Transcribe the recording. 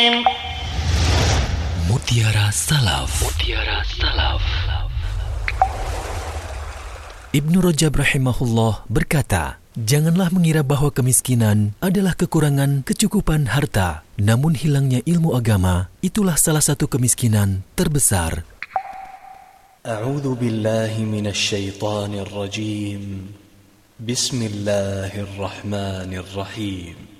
Mutiara Salaf. Ibnu Rajab rahimahullah berkata, janganlah mengira bahwa kemiskinan adalah kekurangan kecukupan harta, namun hilangnya ilmu agama itulah salah satu kemiskinan terbesar. A'udzu billahi minasy syaithanir rajim. Bismillahirrahmanirrahim.